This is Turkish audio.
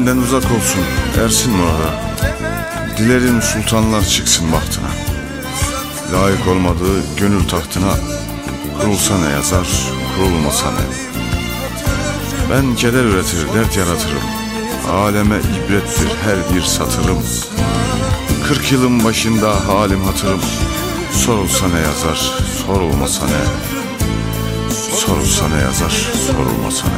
Benden uzak olsun ersin orada. Dilerim sultanlar çıksın bahtına. Layık olmadığı gönül tahtına, kurulsa ne yazar, kurulmasa ne. Ben keder üretir, dert yaratırım. Aleme ibrettir her bir satırım. 40 yılın başında halim hatırım. Sorulsa ne yazar, sorulmasa ne. Sorulsa ne yazar, sorulmasa ne.